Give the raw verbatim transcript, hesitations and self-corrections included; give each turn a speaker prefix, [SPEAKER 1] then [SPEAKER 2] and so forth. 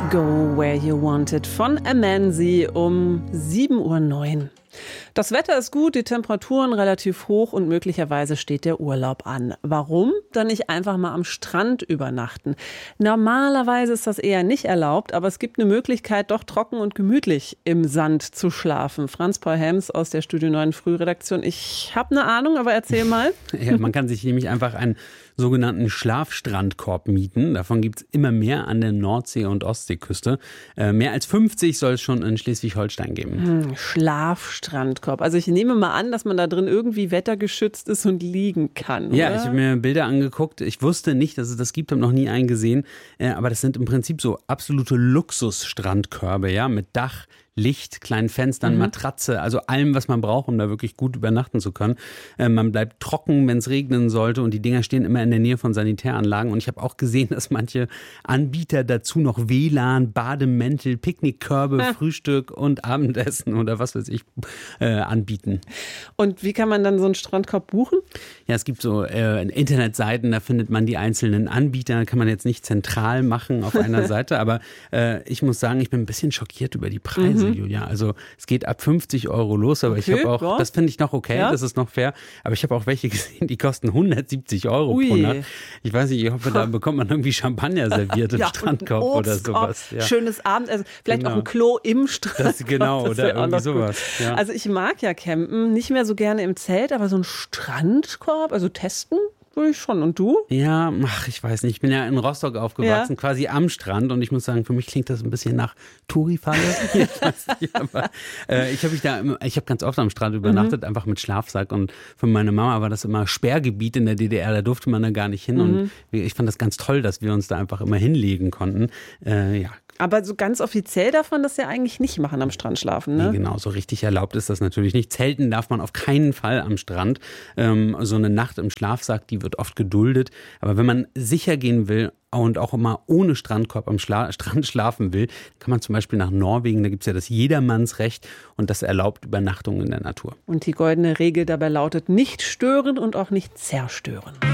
[SPEAKER 1] Go Where You Want It von Amanzi um sieben Uhr neun. Das Wetter ist gut, die Temperaturen relativ hoch und möglicherweise steht der Urlaub an. Warum? Dann nicht einfach mal am Strand übernachten. Normalerweise ist das eher nicht erlaubt, aber es gibt eine Möglichkeit, doch trocken und gemütlich im Sand zu schlafen. Franz Paul Helms aus der Studio neun Frühredaktion. Ich habe eine Ahnung, aber erzähl mal.
[SPEAKER 2] Ja, man kann sich nämlich einfach einen sogenannten Schlafstrandkorb mieten. Davon gibt es immer mehr an der Nordsee- und Ostseeküste. Äh, mehr als fünfzig soll es schon in Schleswig-Holstein geben.
[SPEAKER 1] Hm, Schlafstrandkorb. Also ich nehme mal an, dass man da drin irgendwie wettergeschützt ist und liegen kann,
[SPEAKER 2] Ja,
[SPEAKER 1] oder?
[SPEAKER 2] ich habe mir Bilder angeguckt. Ich wusste nicht, dass es das gibt, habe noch nie einen gesehen. Äh, aber das sind im Prinzip so absolute Luxusstrandkörbe, ja, mit Dach, Licht, kleinen Fenstern, mhm. Matratze, also allem, was man braucht, um da wirklich gut übernachten zu können. Äh, man bleibt trocken, wenn es regnen sollte, und die Dinger stehen immer in der Nähe von Sanitäranlagen. Und ich habe auch gesehen, dass manche Anbieter dazu noch W L A N, Bademäntel, Picknickkörbe, ja. Frühstück und Abendessen oder was weiß ich äh, anbieten.
[SPEAKER 1] Und wie kann man dann so einen Strandkorb buchen?
[SPEAKER 2] Ja, es gibt so äh, Internetseiten, da findet man die einzelnen Anbieter. Kann man jetzt nicht zentral machen auf einer Seite, aber äh, ich muss sagen, ich bin ein bisschen schockiert über die Preise. Mhm. Julia. Also es geht ab fünfzig Euro los, aber okay, ich habe auch, ja. das finde ich noch okay, ja? Das ist noch fair, aber ich habe auch welche gesehen, die kosten hundertsiebzig Euro Ui. pro Nacht. Ich weiß nicht, ich hoffe, da bekommt man irgendwie Champagner serviert im ja, Strandkorb oder sowas. Ja.
[SPEAKER 1] Schönes Abend, also vielleicht genau. auch ein Klo im Strand.
[SPEAKER 2] Das, genau, das oder irgendwie sowas. Ja.
[SPEAKER 1] Also ich mag ja campen, nicht mehr so gerne im Zelt, aber so ein Strandkorb, also testen? Würde ich schon. Und du?
[SPEAKER 2] Ja, ach, ich weiß nicht. Ich bin ja in Rostock aufgewachsen, ja. quasi am Strand. Und ich muss sagen, für mich klingt das ein bisschen nach Touri-Falle. ich weiß nicht, aber äh, ich habe mich da, ich habe ganz oft am Strand übernachtet, mhm. einfach mit Schlafsack. Und für meine Mama war das immer Sperrgebiet in der D D R. Da durfte man da gar nicht hin. Mhm. Und ich fand das ganz toll, dass wir uns da einfach immer hinlegen konnten. Äh, ja.
[SPEAKER 1] Aber so ganz offiziell darf man das ja eigentlich nicht machen, am Strand schlafen, ne?
[SPEAKER 2] Nee, genau, so richtig erlaubt ist das natürlich nicht. Zelten darf man auf keinen Fall am Strand. Ähm, so eine Nacht im Schlafsack, die wird oft geduldet. Aber wenn man sicher gehen will und auch immer ohne Strandkorb am Schla- Strand schlafen will, kann man zum Beispiel nach Norwegen, da gibt es ja das Jedermannsrecht und das erlaubt Übernachtungen in der Natur.
[SPEAKER 1] Und die goldene Regel dabei lautet, nicht stören und auch nicht zerstören.